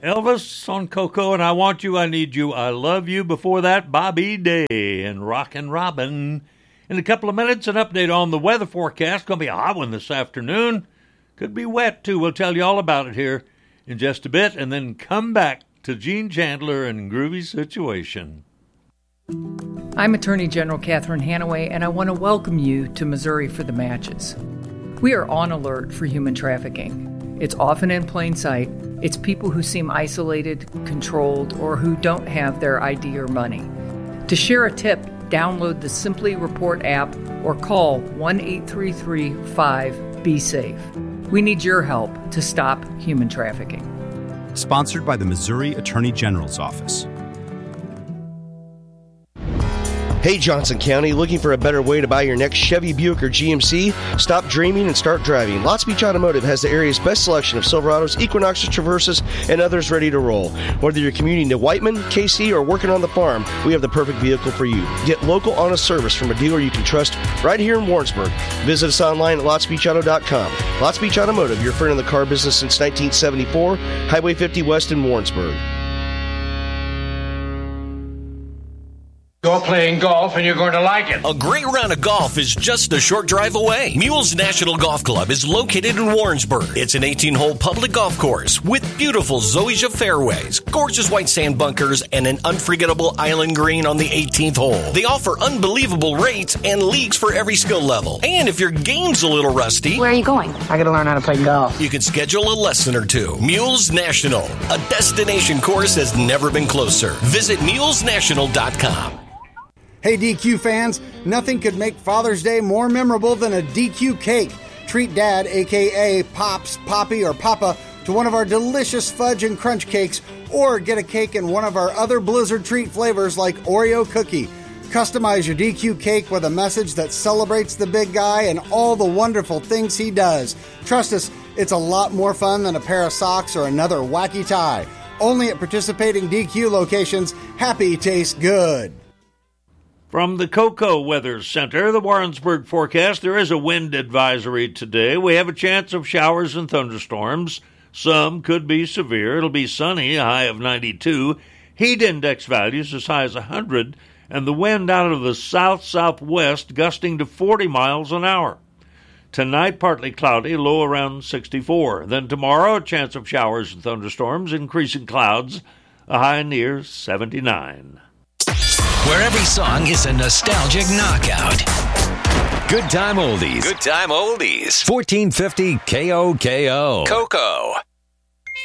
Elvis on Coco and I Want You, I Need You, I Love You. Before that, Bobby Day and Rockin' Robin. In a couple of minutes, an update on the weather forecast. Going to be a hot one this afternoon. Could be wet, too. We'll tell you all about it here in just a bit. And then come back to Gene Chandler and Groovy Situation. I'm Attorney General Catherine Hanaway, and I want to welcome you to Missouri for the Matches. We are on alert for human trafficking. It's often in plain sight. It's people who seem isolated, controlled, or who don't have their ID or money. To share a tip, download the Simply Report app or call 1-833-5-BE-SAFE. We need your help to stop human trafficking. Sponsored by the Missouri Attorney General's Office. Hey, Johnson County, looking for a better way to buy your next Chevy, Buick, or GMC? Stop dreaming and start driving. Lots Beach Automotive has the area's best selection of Silverados, Equinoxes, Traverses, and others ready to roll. Whether you're commuting to Whiteman, KC, or working on the farm, we have the perfect vehicle for you. Get local, honest service from a dealer you can trust right here in Warrensburg. Visit us online at LottsBeachAuto.com. Lots Beach Automotive, your friend in the car business since 1974, Highway 50 West in Warrensburg. You're playing golf and you're going to like it. A great round of golf is just a short drive away. Mules National Golf Club is located in Warrensburg. It's an 18-hole public golf course with beautiful zoysia fairways, gorgeous white sand bunkers, and an unforgettable island green on the 18th hole. They offer unbelievable rates and leagues for every skill level. And if your game's a little rusty... Where are you going? I gotta learn how to play golf. You can schedule a lesson or two. Mules National. A destination course has never been closer. Visit mulesnational.com. Hey DQ fans, nothing could make Father's Day more memorable than a DQ cake. Treat Dad, aka Pops, Poppy, or Papa, to one of our delicious fudge and crunch cakes, or get a cake in one of our other Blizzard treat flavors like Oreo cookie. Customize your DQ cake with a message that celebrates the big guy and all the wonderful things he does. Trust us, it's a lot more fun than a pair of socks or another wacky tie. Only at participating DQ locations, happy tastes good. From the Coco Weather Center, the Warrensburg forecast, there is a wind advisory today. We have a chance of showers and thunderstorms. Some could be severe. It'll be sunny, a high of 92. Heat index values as high as 100, and the wind out of the south-southwest gusting to 40 miles an hour. Tonight, partly cloudy, low around 64. Then tomorrow, a chance of showers and thunderstorms, increasing clouds, a high near 79. Where every song is a nostalgic knockout. Good time oldies. Good time oldies. 1450 KOKO. Coco.